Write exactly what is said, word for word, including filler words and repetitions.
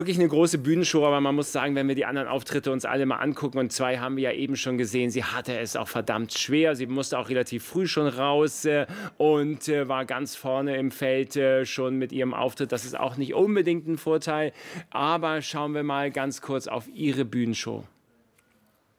Wirklich eine große Bühnenshow, aber man muss sagen, wenn wir die anderen Auftritte uns alle mal angucken und zwei haben wir ja eben schon gesehen, sie hatte es auch verdammt schwer. Sie musste auch relativ früh schon raus, äh, und, äh, war ganz vorne im Feld, äh, schon mit ihrem Auftritt. Das ist auch nicht unbedingt ein Vorteil, aber schauen wir mal ganz kurz auf ihre Bühnenshow.